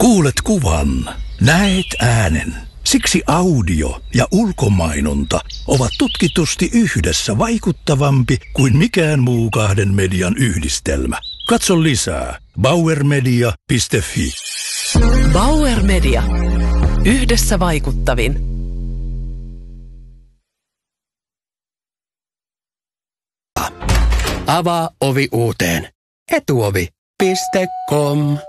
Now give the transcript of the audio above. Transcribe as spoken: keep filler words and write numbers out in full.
Kuulet kuvan, näet äänen. Siksi audio ja ulkomainonta ovat tutkitusti yhdessä vaikuttavampi kuin mikään muu kahden median yhdistelmä. Katso lisää bauer media piste fi. Bauer Media. Yhdessä vaikuttavin. Avaa ovi uuteen. Etuovi piste com